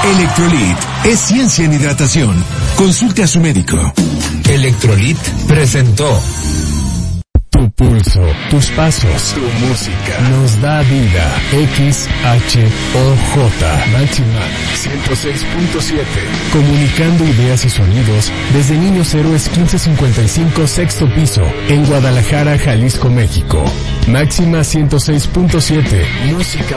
Electrolit es ciencia en hidratación. Consulte a su médico. Electrolit presentó. Tu pulso, tus pasos, tu música nos da vida. XHOJ Máxima 106.7. Comunicando ideas y sonidos desde Niños Héroes 1555 sexto piso en Guadalajara, Jalisco, México. Máxima 106.7. Música